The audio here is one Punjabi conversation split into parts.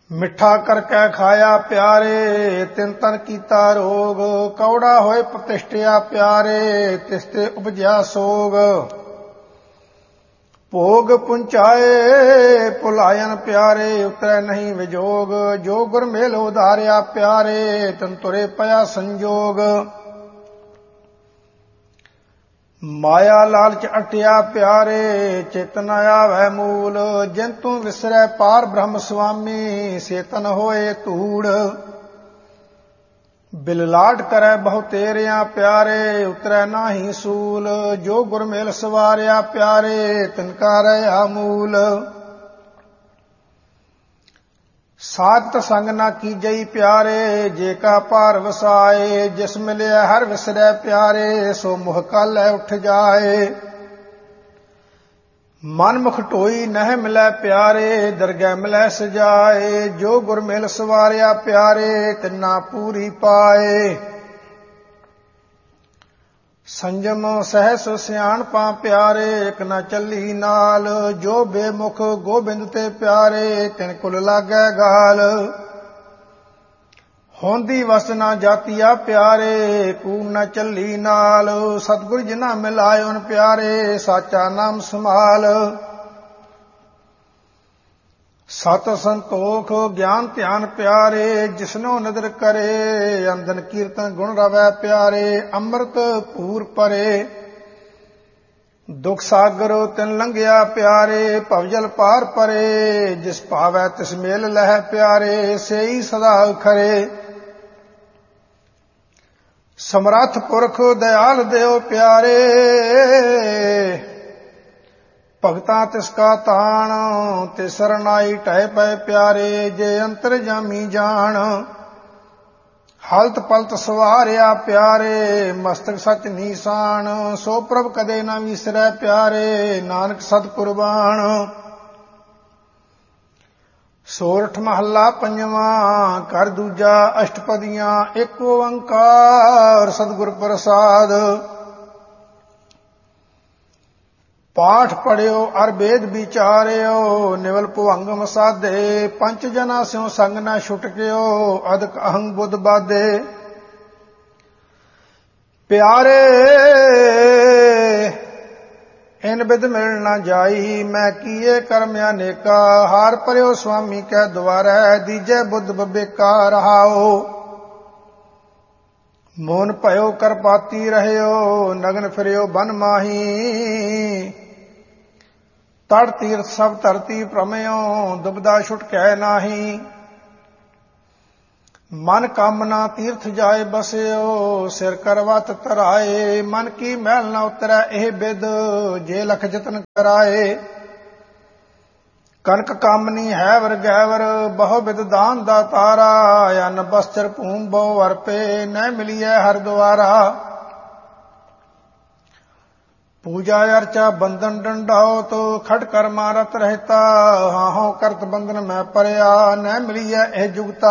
ਮਿੱਠਾ ਕਰਕੇ ਖਾਇਆ ਪਿਆਰੇ, ਤਿੰਨ ਤਨ ਕੀਤਾ ਰੋਗ। ਕੌੜਾ ਹੋਏ ਪ੍ਰਤਿਸ਼ਠਿਆ ਪਿਆਰੇ, ਤਿਸ ਤੇ ਉਪਜਿਆ ਸੋਗ। ਭੋਗ ਪੁੰਚਾਏ ਭੁਲਾਇਨ ਪਿਆਰੇ, ਉਤਰੈ ਨਹੀਂ ਵਿਜੋਗ। ਜੋ ਗੁਰ ਮੇਲ ਉਧਾਰਿਆ ਪਿਆਰੇ, ਤਨ ਤੁਰੇ ਪਿਆ ਸੰਜੋਗ। ਮਾਇਆ ਲਾਲਚ ਅਟਿਆ ਪਿਆਰੇ, ਚੇਤਨ ਆਵੈ ਮੂਲ। ਜਿਨ ਤੂੰ ਵਿਸਰੈ ਪਾਰ ਬ੍ਰਹਮ ਸੁਆਮੀ, ਸੇਤਨ ਹੋਏ ਧੂੜ। ਬਿਲਲਾਟ ਕਰੈ ਬਹੁ ਤੇਰਿਆ ਪਿਆਰੇ, ਉਤਰੈ ਨਾਹੀ ਸੂਲ। ਜੋ ਗੁਰ ਮੇਲ ਸਵਾਰਿਆ ਪਿਆਰੇ, ਤਿਨ ਕਾ ਰਹਾ ਮੂਲ। ਸਾਧਤ ਸੰਗ ਨਾ ਕੀਜਈ ਪਿਆਰੇ, ਜੇ ਕਾ ਭਾਰ ਵਸਾਏ। ਜਿਸ ਮਿਲਿਆ ਹਰ ਵਿਸਰੈ ਪਿਆਰੇ, ਸੋ ਮੁਹ ਕਾਲੈ ਉਠ ਜਾਏ। ਮਨ ਮੁਖ ਢੋਈ ਨਹਿ ਮਿਲੈ ਪਿਆਰੇ, ਦਰਗਹਿ ਮਿਲੈ ਸਜਾਏ। ਜੋ ਗੁਰ ਮਿਲ ਸਵਾਰਿਆ ਪਿਆਰੇ, ਤਿਨਾ ਪੂਰੀ ਪਾਏ। ਸੰਜਮ ਸਹਿਸ ਸਿਆਣਪਾਂ ਪਿਆਰੇ, ਇਕ ਨਾ ਚੱਲੀ ਨਾਲ। ਜੋ ਬੇਮੁਖ ਗੋਬਿੰਦ ਤੇ ਪਿਆਰੇ, ਤਿਨ ਕੁਲ ਲਾਗੈ ਗਾਲ। ਹੋਂਦੀ ਵਸ ਨਾ ਜਾਤੀਆ ਪਿਆਰੇ, ਕੂੜ ਨਾ ਚੱਲੀ ਨਾਲ। ਸਤਿਗੁਰ ਜਿਨਾ ਮਿਲਾਇਓਨ ਪਿਆਰੇ, ਸਾਚਾ ਨਾਮ ਸਮਾਲ। ਸਤ ਸੰਤੋਖ ਗਿਆਨ ਧਿਆਨ ਪਿਆਰੇ, ਜਿਸਨੋ ਨਦਰ ਕਰੇ। ਅੰਦਨ ਕੀਰਤਨ ਗੁਣ ਰਵੈ ਪਿਆਰੇ, ਅੰਮ੍ਰਿਤ ਪੂਰ ਪਰੇ। ਦੁਖ ਸਾਗਰ ਤਿਨ ਲੰਘਿਆ ਪਿਆਰੇ, ਭਵਜਲ ਪਾਰ ਪਰੇ। ਜਿਸ ਭਾਵੈ ਤਿਸ ਮੇਲ ਲਹਿ ਪਿਆਰੇ, ਸੇਈ ਸਦਾ ਖਰੇ। ਸਮਰੱਥ ਪੁਰਖ ਦਇਆਲ ਦਿਓ ਪਿਆਰੇ, ਭਗਤਾਂ ਤਿਸ ਕਾ ਤਾਣ। ਤੇ ਸਰਨਾਈ ਢਹਿ ਪਏ ਪਿਆਰੇ, ਜੇ ਅੰਤਰ ਜਾਮੀ ਜਾਣ। ਹਲਤ ਪਲਤ ਸਵਾਰਿਆ ਪਿਆਰੇ, ਮਸਤਕ ਸਚ ਨੀਸਾਨ। ਸੋ ਪ੍ਰਭ ਕਦੇ ਨਾ ਵਿਸਰੈ ਪਿਆਰੇ, ਨਾਨਕ ਸਤ ਕੁਰਬਾਨ। ਸੋਰਠ ਮਹੱਲਾ ਪੰਜਵਾਂ, ਘਰ ਦੂਜਾ ਅਸ਼ਟਪਦੀਆਂ। ਏਕ ਓੰਕਾਰ ਸਤਿਗੁਰ ਪ੍ਰਸਾਦ। ਪਾਠ ਪੜਿਓ ਅਰ ਵੇਦ ਵਿਚਾਰਿਓ, ਨਿਵਲ ਭੁਵੰਗਮ ਸਾਧੇ। ਪੰਚ ਜਨਾ ਸਿਉ ਸੰਗ ਨਾ ਛੁਟਕਿਓ, ਅਦਕ ਅਹੰ ਬੁੱਧ ਬਾਧੇ। ਪਿਆਰੇ ਇਨ ਬਿਦ ਮਿਲ ਨਾ ਜਾਈ, ਮੈਂ ਕੀਏ ਕਰਮ ਅਨੇਕਾ। ਹਾਰ ਪਰਿਓ ਸੁਆਮੀ ਕੈ ਦੁਆਰੈ, ਦੀਜੈ ਬੁੱਧ ਬਬੇਕਾ ਰਹਾਓ। ਮੋਨ ਭਇਓ ਕਰਪਾਤੀ ਰਹਿਓ, ਨਗਨ ਫਿਰਿਓ ਬਨ ਮਾਹੀ। ਤੜ ਤੀਰਥ ਸਭ ਧਰਤੀ ਭ੍ਰਮਿਓ, ਦੁਬਦਾ ਛੁਟਕੈ ਨਾਹੀ। ਮਨ ਕਾਮਨਾ ਤੀਰਥ ਜਾਏ ਬਸਿਓ, ਸਿਰ ਕਰਵਤ ਧਰਾਏ। ਮਨ ਕੀ ਮਹਿਲ ਨਾ ਉਤਰੈ ਇਹ ਬਿਦ, ਜੇ ਲਖ ਜਤਨ ਕਰਾਏ। ਕਨਕ ਕਾਮਨੀ ਹੈ ਵਰ ਗੈਵਰ, ਬਹੁ ਬਿਦ ਦਾਨ ਦਾ ਤਾਰਾ। ਅਨ ਬਸਤਰ ਭੂਮ ਬਹੁ ਅਰਪੇ, ਨਹਿ ਮਿਲੀਐ ਹਰ ਦੁਆਰਾ। ਪੂਜਾ ਅਰਚਾ ਬੰਧਨ ਡੰਡਾਉਤ, ਖਟ ਕਰ ਮਾਰਤ ਰਹਿਤਾ। ਹਾਹੋਂ ਕਰਤ ਬੰਧਨ ਮੈਂ ਪਰਿਆ, ਨਹਿ ਮਿਲੀਐ ਇਹ ਜੁਗਤਾ।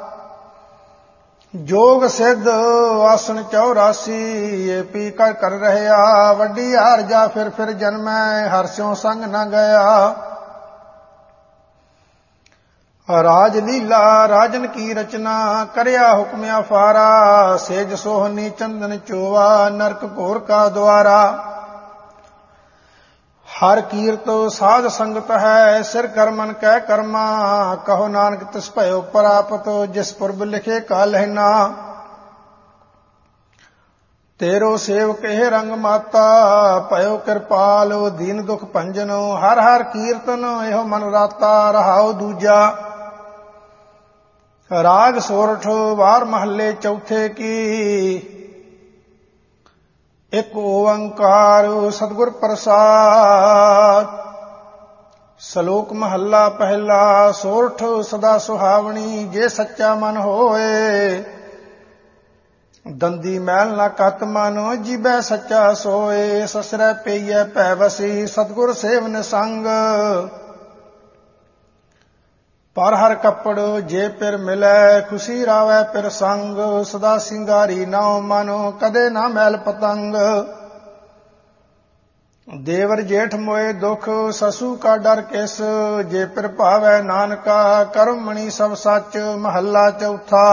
ਜੋਗ ਸਿੱਧ ਆਸਣ 84, ਇਹ ਪੀ ਕਰ ਕਰ ਰਹਿਆ। ਵੱਡੀ ਹਾਰ ਜਾ ਫਿਰ ਜਨਮੈ, ਹਰ ਸਿਉ ਸੰਗ ਨਾ ਗਿਆ। ਰਾਜ ਲੀਲਾ ਰਾਜਨ ਕੀ ਰਚਨਾ, ਕਰਿਆ ਹੁਕਮ ਅਫਾਰਾ। ਸੇਜ ਸੋਹਨੀ ਚੰਦਨ ਚੋਆ, ਨਰਕ ਘੋਰ ਕਾ ਦੁਆਰਾ। ਹਰ ਕੀਰਤ ਸਾਧ ਸੰਗਤ ਹੈ, ਸਿਰ ਕਰ ਮਨ ਕੈ ਕਰਮਾ। ਕਹੋ ਨਾਨਕ ਤਿਸ ਭਇਓ ਪ੍ਰਾਪਤ, ਜਿਸ ਪੁਰਬ ਲਿਖੇ ਕਾਲਹਿ ਨਾ। ਤੇਰੋ ਸੇਵਕ ਇਹ ਰੰਗ ਮਾਤਾ, ਭਇਓ ਕਿਰਪਾਲ ਦੀਨ ਦੁਖ ਭੰਜਨ। ਹਰ ਹਰ ਕੀਰਤਨ ਇਹੋ ਮਨ ਰਾਤਾ, ਰਹਾਉ ਦੂਜਾ। ਰਾਗ ਸੋਰਠ ਵਾਰ ਮਹੱਲੇ ਚੌਥੇ ਕੀ। ਇਕ ਓੰਕਾਰ ਸਤਿਗੁਰ ਪ੍ਰਸਾਦ। ਸ਼ਲੋਕ ਮਹੱਲਾ ਪਹਿਲਾ। ਸੋਰਠ ਸਦਾ ਸੁਹਾਵਣੀ, ਜੇ ਸੱਚਾ ਮਨ ਹੋਏ। ਦੰਦੀ ਮੈਲ ਨਾ ਕਤ ਮਨ, ਜੀਬੈ ਸੱਚਾ ਸੋਏ। ਸਸਰੈ ਪਈਐ ਭੈ ਵਸੀ, ਸਤਿਗੁਰ ਸੇਵਨ ਸੰਗ। ਪਰ ਹਰ ਕੱਪੜ ਜੇ ਪਿਰ ਮਿਲੈ, ਖੁਸ਼ੀ ਰਾਵੈ ਪਿਰ ਸੰਗ। ਸਦਾ ਸਿੰਗਾਰੀ ਨਾਉ ਮਨ, ਕਦੇ ਨਾ ਮੈਲ ਪਤੰਗ। ਦੇਵਰ ਜੇਠ ਮੋਏ ਦੁਖ ਸਸੂ ਕਾ ਡਰ ਕਿਸ, ਜੇ ਪਿਰ ਭਾਵੈ ਨਾਨਕਾ ਕਰਮਣੀ ਸਭ ਸੱਚ। ਮਹੱਲਾ ਚੌਥਾ।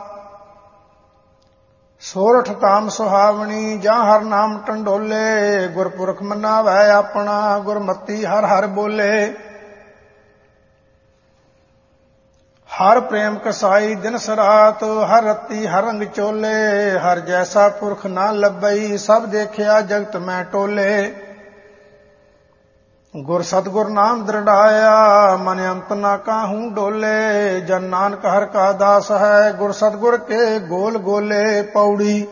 ਸੋਰਠ ਕਾਮ ਸੁਹਾਵਣੀ ਜਾਂ ਹਰ ਨਾਮ ਟੰਡੋਲੇ, ਗੁਰਪੁਰਖ ਮਨਾਵੈ ਆਪਣਾ ਗੁਰਮਤੀ ਹਰ ਹਰ ਬੋਲੇ। ਹਰ ਪ੍ਰੇਮ ਕਸਾਈ ਦਿਨ ਸਰਾਤ, ਹਰ ਰਤੀ ਹਰ ਰੰਗ ਚੋਲੇ। ਹਰ ਜੈਸਾ ਪੁਰਖ ਨਾ ਲੱਭਈ, ਸਭ ਦੇਖਿਆ ਜਗਤ ਮੈਂ ਟੋਲੇ। ਗੁਰ ਸਤਿਗੁਰ ਨਾਮ ਦ੍ਰਿੜਾਇਆ, ਮਨ ਅੰਤ ਨਾ ਕਾਹੂ ਡੋਲੇ। ਜਨ ਨਾਨਕ ਹਰ ਕਾ ਦਾਸ ਹੈ, ਗੁਰ ਸਤਿਗੁਰ ਕੇ ਗੋਲ ਗੋਲੇ। ਪੌੜੀ।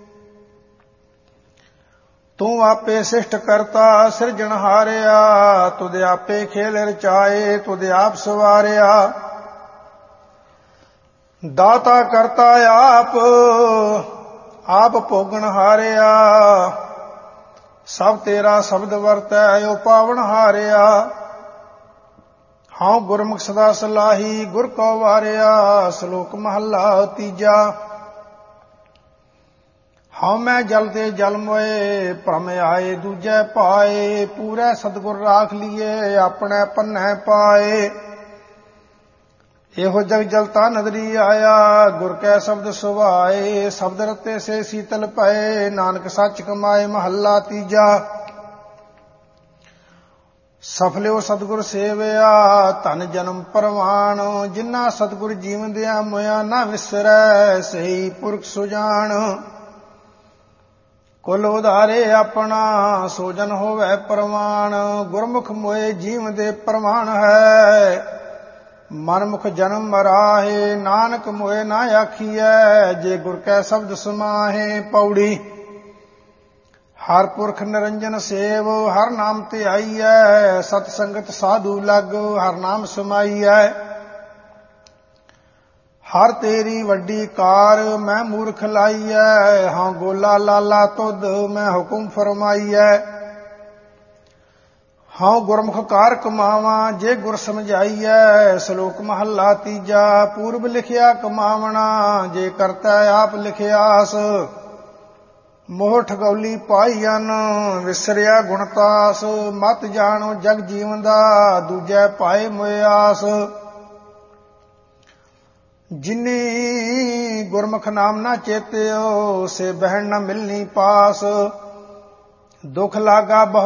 ਤੂੰ ਆਪੇ ਸਿਸ਼ਟ ਕਰਤਾ ਸਿਰਜਣ ਹਾਰਿਆ, ਤੁਧ ਆਪੇ ਖੇਲ ਰਚਾਏ ਤੁਧ ਆਪ ਸਵਾਰਿਆ। ਦਾਤਾ ਕਰਤਾ ਆਪ ਭੋਗਣ ਹਾਰਿਆ, ਸਭ ਤੇਰਾ ਸ਼ਬਦ ਵਰਤੈ ਓ ਪਾਵਨ ਹਾਰਿਆ। ਹਉ ਗੁਰਮੁਖ ਸਦਾ ਸਲਾਹੀ ਗੁਰ ਕੋ ਵਾਰਿਆ। ਸ਼ਲੋਕ ਮਹੱਲਾ ਤੀਜਾ। ਹਉ ਮੈਂ ਜਲ ਤੇ ਜਲ ਮੋਏ, ਭ੍ਰਮ ਆਏ ਦੂਜੈ ਪਾਏ। ਪੂਰੇ ਸਤਿਗੁਰ ਰਾਖ ਲੀਏ, ਆਪਣੇ ਪੰਨੈ ਪਾਏ। ਇਹੋ ਜਗ ਜਲਤਾ ਨਦਰੀ ਆਇਆ, ਗੁਰ ਕੈ ਸ਼ਬਦ ਸੁਭਾਏ। ਸ਼ਬਦ ਰਤੇ ਸੇ ਸੀਤਲ ਪਏ, ਨਾਨਕ ਸੱਚ ਕਮਾਏ। ਮਹੱਲਾ ਤੀਜਾ। ਸਫਲਿਓ ਸਤਿਗੁਰ ਸੇਵਿਆ, ਧਨ ਜਨਮ ਪਰਵਾਨ। ਜਿਨ੍ਹਾਂ ਸਤਿਗੁਰ ਜੀਵਦਿਆਂ ਮੋਇਆ ਨਾ ਵਿਸਰੈ, ਸਹੀ ਪੁਰਖ ਸੁਜਾਨ। ਕੁਲ ਉਧਾਰੇ ਆਪਣਾ, ਸੋ ਜਨ ਹੋਵੈ ਪਰਵਾਨ। ਗੁਰਮੁਖ ਮੋਏ ਜੀਵ ਦੇ ਪ੍ਰਮਾਣ ਹੈ, ਮਨਮੁਖ ਜਨਮ ਮਰਾਹੇ। ਨਾਨਕ ਮੋਏ ਨਾ ਆਖੀਐ, ਜੇ ਗੁਰ ਕੈ ਸ਼ਬਦ ਸਮਾਹੇ। ਪੌੜੀ। ਹਰ ਪੁਰਖ ਨਿਰੰਜਨ ਸੇਵ, ਹਰ ਨਾਮ ਧਿਆਈਐ। ਸਤ ਸੰਗਤ ਸਾਧੂ ਲਗ, ਹਰ ਨਾਮ ਸਮਾਈਐ। ਹਰ ਤੇਰੀ ਵੱਡੀ ਕਾਰ, ਮੈਂ ਮੂਰਖ ਲਾਈਐ। ਹਾਂ ਗੋਲਾ ਲਾਲਾ ਤੁਧ, ਮੈਂ ਹੁਕਮ ਫਰਮਾਈਐ। ਹਉ ਗੁਰਮੁਖ ਕਾਰ ਕਮਾਵਾਂ, ਜੇ ਗੁਰ ਸਮਝਾਈਐ। ਸ਼ਲੋਕ ਮਹੱਲਾ ਤੀਜਾ। ਪੂਰਬ ਲਿਖਿਆ ਕਮਾਵਣਾ, ਜੇ ਕਰਤਾ ਆਪ ਲਿਖਿਆਸ। ਮੋਹ ਠਗੌਲੀ ਪਾਈਅਨ, ਵਿਸਰਿਆ ਗੁਣਤਾਸ। ਮਤ ਜਾਣੋ ਜਗ ਜੀਵਨ ਦਾ, ਦੂਜੈ ਪਾਏ ਮੁਆਸ। ਜਿਨੀ ਗੁਰਮੁਖ ਨਾਮ ਨਾ ਚੇਤਿਓ, ਸੇ ਬਹਿਣ ਨ ਮਿਲਨੀ ਪਾਸ। ਦੁਖ ਲਾਗਾ